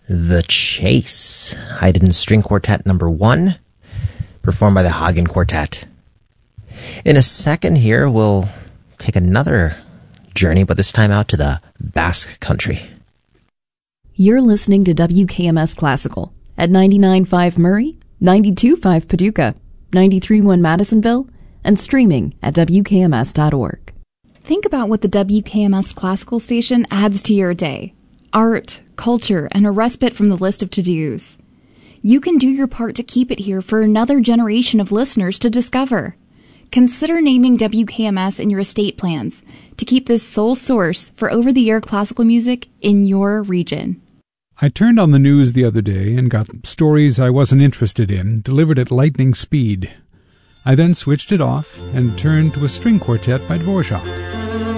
The Chase, Haydn String Quartet number 1, performed by the Hagen Quartet. In a second here, we'll take another journey, but this time out to the Basque Country. You're listening to WKMS Classical at 99.5 Murray, 92.5 Paducah, 93.1 Madisonville, and streaming at WKMS.org. Think about what the WKMS Classical station adds to your day. Art, culture, and a respite from the list of to-dos. You can do your part to keep it here for another generation of listeners to discover. Consider naming WKMS in your estate plans to keep this sole source for over-the-air classical music in your region. I turned on the news the other day and got stories I wasn't interested in delivered at lightning speed. I then switched it off and turned to a string quartet by Dvorak.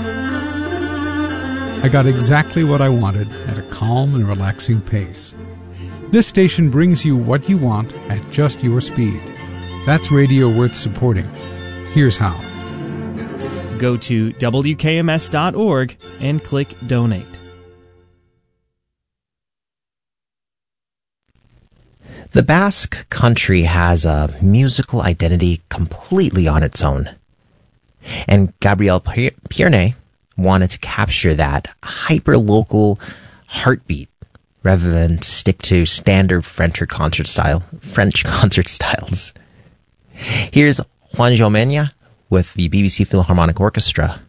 I got exactly what I wanted at a calm and relaxing pace. This station brings you what you want at just your speed. That's radio worth supporting. Here's how. Go to WKMS.org and click Donate. The Basque Country has a musical identity completely on its own. And Gabriel Pierne wanted to capture that hyper-local heartbeat rather than stick to standard French concert styles. Here's Juan Jomena with the BBC Philharmonic Orchestra